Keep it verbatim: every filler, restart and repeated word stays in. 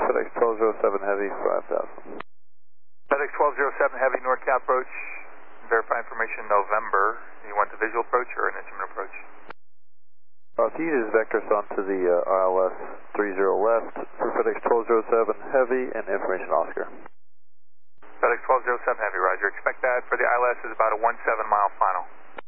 FedEx twelve oh seven Heavy, five thousand. FedEx twelve oh seven Heavy, NordCal approach. Verify information November. You want the visual approach or an instrument approach? Uh, if you use vectors onto the uh, I L S thirty left for FedEx twelve oh seven Heavy and information Oscar. FedEx twelve oh seven Heavy, roger. Expect that for the I L S is about a one seven mile final.